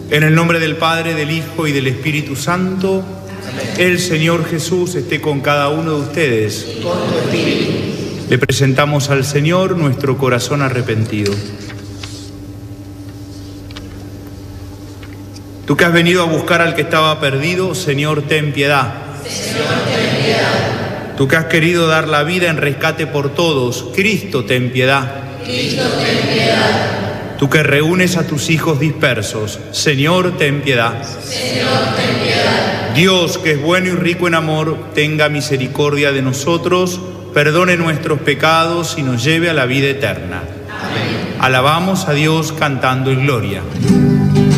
En el nombre del Padre, del Hijo y del Espíritu Santo, el Señor Jesús esté con cada uno de ustedes. Le presentamos al Señor nuestro corazón arrepentido. Tú que has venido a buscar al que estaba perdido, Señor, ten piedad. Señor, ten piedad. Tú que has querido dar la vida en rescate por todos, Cristo, ten piedad. Cristo, ten piedad. Tú que reúnes a tus hijos dispersos, Señor, ten piedad. Señor, ten piedad. Dios, que es bueno y rico en amor, tenga misericordia de nosotros, perdone nuestros pecados y nos lleve a la vida eterna. Amén. Alabamos a Dios cantando en gloria.